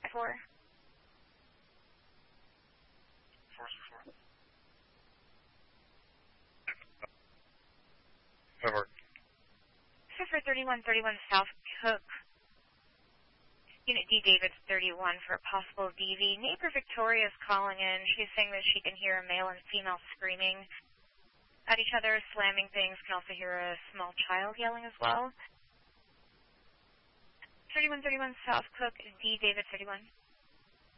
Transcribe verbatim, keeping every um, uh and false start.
four. four six four. Over. So for thirty-one thirty-one South Cook, Unit D David thirty-one for a possible D V. Neighbor Victoria is calling in. She's saying that she can hear a male and female screaming at each other, slamming things. Can also hear a small child yelling as well. thirty-one thirty-one South Cook, D David thirty-one.